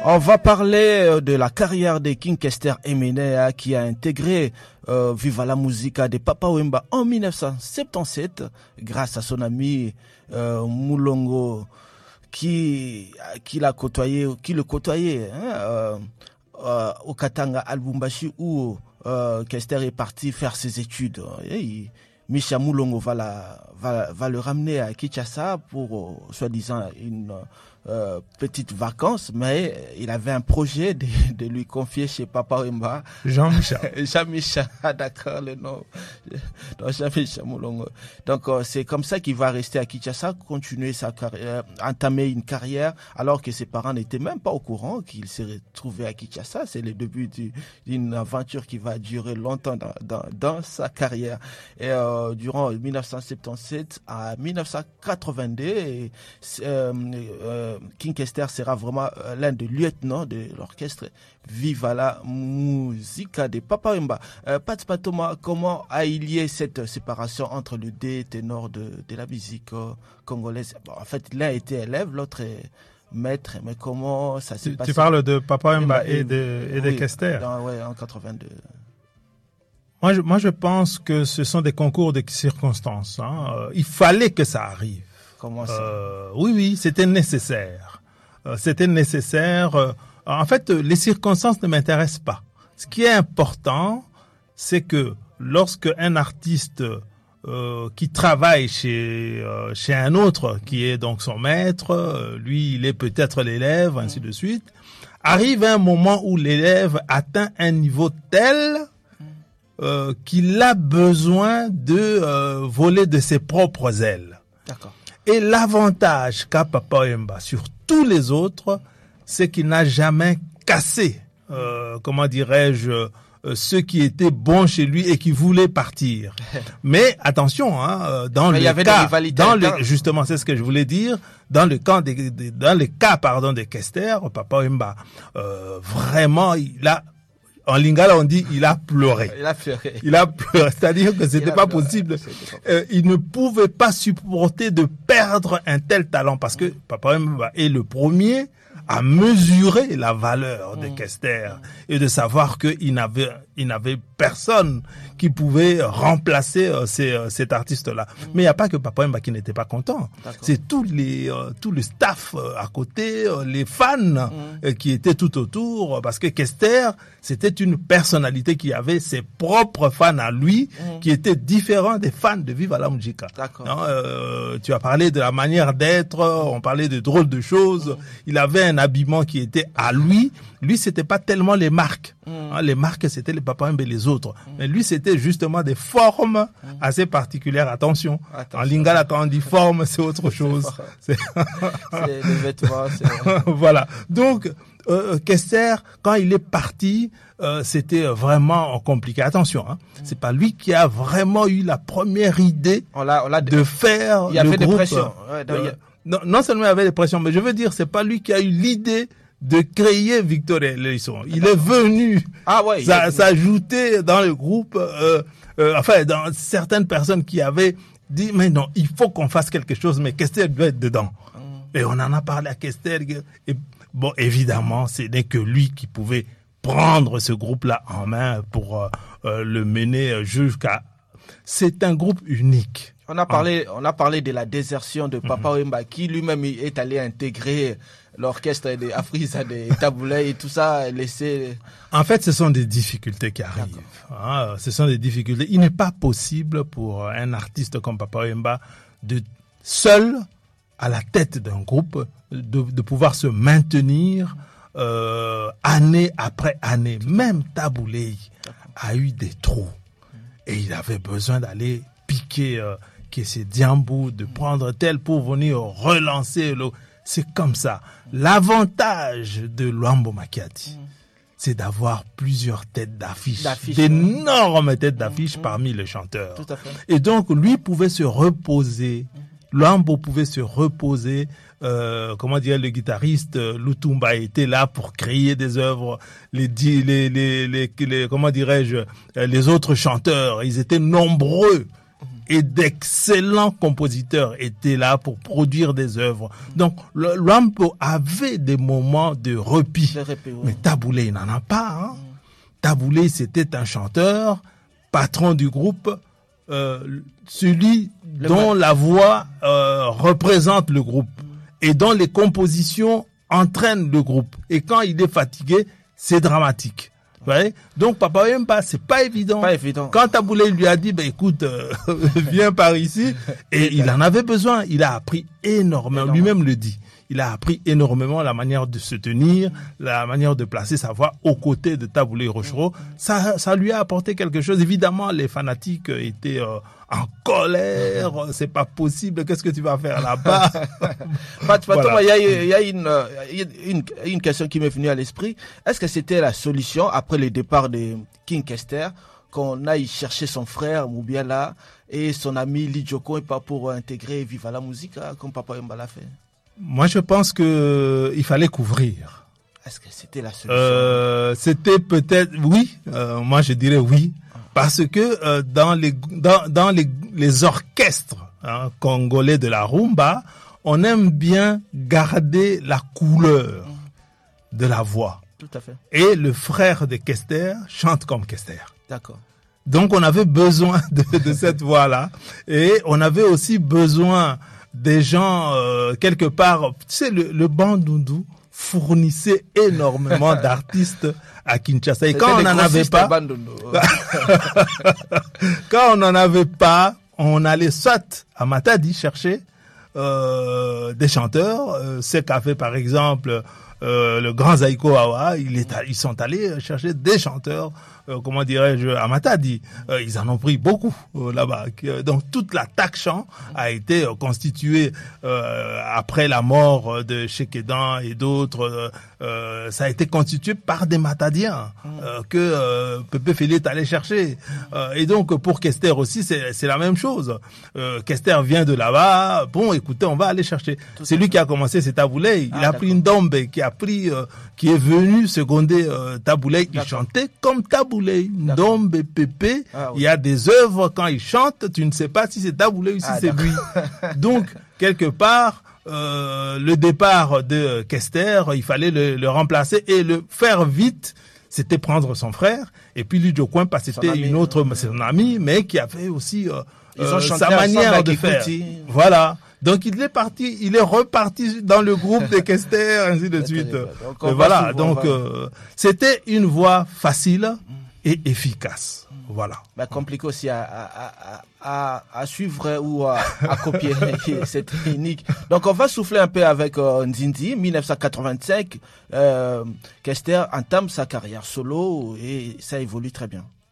On va parler de la carrière de King Kester Emenea qui a intégré Viva la Musica de Papa Wemba en 1977 grâce à son ami Mulongo qui le côtoyait au Katanga à Lubumbashi où Kester est parti faire ses études. Et Micha Mulongo va le ramener à Kinshasa pour soi-disant une petite vacances, mais il avait un projet de lui confier chez Papa Wemba. Jean-Michel, d'accord, le nom. Donc, Jean-Michel Mulongo. Donc, c'est comme ça qu'il va rester à Kinshasa, continuer sa carrière, entamer une carrière, alors que ses parents n'étaient même pas au courant qu'il s'est retrouvé à Kinshasa. C'est le début d'une aventure qui va durer longtemps dans sa carrière. Et durant 1977 à 1982, King Kester sera vraiment l'un des lieutenants de l'orchestre Viva la Musica de Papa Wemba. Pat Patoma, comment a il lié cette séparation entre les deux ténors de la musique congolaise? Bon, en fait, l'un était élève, l'autre est maître, mais comment ça s'est passé? Tu parles de Papa Wemba et de Kester? Oui, en 82. Moi, je pense que ce sont des concours de circonstances. Il fallait que ça arrive. Comment ça? Oui, c'était nécessaire. En fait, les circonstances ne m'intéressent pas. Ce qui est important, c'est que lorsque un artiste qui travaille chez un autre, qui est donc son maître, lui, il est peut-être l'élève, ainsi de suite, arrive un moment où l'élève atteint un niveau tel qu'il a besoin de voler de ses propres ailes. D'accord. Et l'avantage qu'a Papa Wemba sur tous les autres, c'est qu'il n'a jamais cassé, ceux qui étaient bons chez lui et qui voulaient partir. Mais attention, justement, c'est ce que je voulais dire, dans le cas de Kester, Papa Wemba, vraiment, en lingala, on dit, il a pleuré. Il a pleuré. C'est-à-dire que c'était pas possible. Il ne pouvait pas supporter de perdre un tel talent parce que Papa Wemba est le premier à mesurer la valeur de Kester et de savoir qu'il n'avait personne qui pouvait remplacer cet artiste-là. Mais il n'y a pas que Papa Wemba qui n'était pas content. D'accord. C'est tout le staff à côté, les fans qui étaient tout autour, parce que Kester, c'était une personnalité qui avait ses propres fans à lui, qui étaient différents des fans de Viva la Musica. Tu as parlé de la manière d'être, on parlait de drôles de choses. Il avait un habillement qui était à lui. Lui, c'était pas tellement les marques. Les marques, c'était les Papa Wemba et les autres. Mais lui, c'était justement des formes assez particulières. Attention. En lingala, quand on dit forme, c'est autre chose. C'est les vêtements. Voilà. Donc, Kester, quand il est parti, c'était vraiment compliqué. Attention, c'est pas lui qui a vraiment eu la première idée de faire. Il y avait des pressions. Non seulement il y avait des pressions, mais je veux dire, c'est pas lui qui a eu l'idée de créer Victor Elisson. Il est venu s'ajouter dans le groupe, dans certaines personnes qui avaient dit, mais non, il faut qu'on fasse quelque chose, mais Kester doit être dedans. Et on en a parlé à Kester. Et bon, évidemment, ce n'est que lui qui pouvait prendre ce groupe-là en main pour le mener jusqu'à... C'est un groupe unique. On a parlé de la désertion de Papa Wemba qui lui-même est allé intégrer l'orchestre de Afriza, de Taboulay et tout ça, laisser... En fait, ce sont des difficultés qui arrivent. Ce sont des difficultés. Il n'est pas possible pour un artiste comme Papa Wemba de seul, à la tête d'un groupe, de pouvoir se maintenir année après année. Même Taboulay a eu des trous. Et il avait besoin d'aller piquer Kessé Diambou, de prendre tel pour venir relancer le... C'est comme ça. L'avantage de Luambo Makiadi, c'est d'avoir plusieurs têtes d'affiche, d'énormes têtes d'affiche parmi les chanteurs. Tout à fait. Et donc, lui pouvait se reposer. Luambo pouvait se reposer. Le guitariste Lutumba était là pour créer des œuvres. Les autres chanteurs, ils étaient nombreux. et d'excellents compositeurs étaient là pour produire des œuvres. Donc, Luambo avait des moments de repos. Mais Taboulé, il n'en a pas. Hein. Taboulé, c'était un chanteur, patron du groupe, celui dont la voix représente le groupe et dont les compositions entraînent le groupe. Et quand il est fatigué, c'est dramatique. Ouais. Donc Papa Wemba, c'est pas évident. Quand Taboulé lui a dit, écoute, viens par ici, et il en avait besoin. Il a appris énormément. Lui-même le dit. Il a appris énormément la manière de se tenir, la manière de placer sa voix aux côtés de Taboulé Rochereau. Ça lui a apporté quelque chose. Évidemment, les fanatiques étaient en colère. C'est pas possible. Qu'est-ce que tu vas faire là-bas? Voilà. Il y a une question qui m'est venue à l'esprit. Est-ce que c'était la solution après le départ de King Kester qu'on aille chercher son frère Moubiala et son ami Lidjoko et pas pour intégrer Viva la Musique comme Papa Wemba l'a fait? Moi, je pense que il fallait couvrir. Est-ce que c'était la solution? C'était peut-être oui. Moi, je dirais oui, parce que dans les orchestres congolais de la rumba, on aime bien garder la couleur de la voix. Tout à fait. Et le frère de Kester chante comme Kester. D'accord. Donc, on avait besoin de cette voix-là, et on avait aussi besoin des gens, quelque part, tu sais, le Bandundu fournissait énormément d'artistes à Kinshasa. Et quand on n'en avait pas, quand on n'en avait pas, on allait soit à Matadi chercher des chanteurs. C'est qu'a fait par exemple le grand Zaiko Awa. Ils sont allés chercher des chanteurs. Comment dirais-je, à Matadi. Ils en ont pris beaucoup là-bas. Donc toute la tac-chant a été constituée après la mort de Chekedan et d'autres. Ça a été constitué par des Matadiens que Pepe Félix est allé chercher. Et donc pour Kester aussi, c'est la même chose. Kester vient de là-bas. Bon, écoutez, on va aller chercher. C'est lui qui a commencé, c'est Taboulé. Il a pris une dombe qui est venu seconder Taboulé. Il chantait comme Taboulé. Ndombe Pepe, il y a des œuvres, quand il chante, tu ne sais pas si c'est Taboulé ou si c'est lui. Donc, quelque part, le départ de Kester, il fallait le remplacer et le faire vite. C'était prendre son frère, et puis lui, Jocoin, parce que c'était une autre, son ami, mais qui avait aussi sa manière de faire. Voilà. Donc il est reparti dans le groupe de Kester, ainsi de suite. Donc, voilà. Donc c'était une voie facile et efficace. Voilà. Compliqué aussi à suivre ou à copier cette technique. Donc on va souffler un peu avec Nzindi. 1985, Kester entame sa carrière solo et ça évolue très bien.